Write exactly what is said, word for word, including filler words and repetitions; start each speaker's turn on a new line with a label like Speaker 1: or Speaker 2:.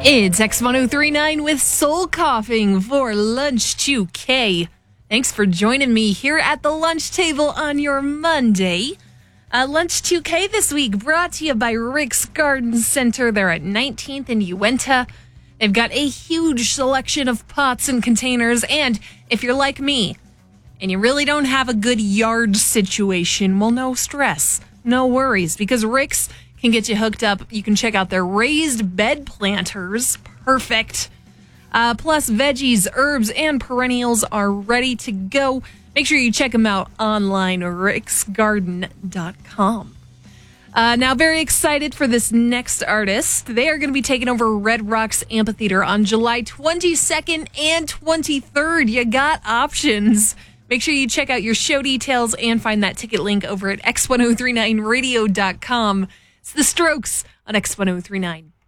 Speaker 1: It's X ten thirty-nine with Soul Coughing for Lunch two K. Thanks for joining me here at the lunch table on your Monday. Uh, Lunch two K this week brought to you by Rick's Garden Center. They're at nineteenth and Uinta. They've got a huge selection of pots and containers. And if you're like me and you really don't have a good yard situation, well, no stress, no worries, because Rick's can get you hooked up. You can check out their raised bed planters. Perfect. Uh, plus, veggies, herbs, and perennials are ready to go. Make sure you check them out online, ricks garden dot com. Uh, now, very excited for this next artist. They are going to be taking over Red Rocks Amphitheater on July twenty-second and twenty-third. You got options. Make sure you check out your show details and find that ticket link over at x ten thirty-nine radio dot com. It's The Strokes on X ten thirty-nine.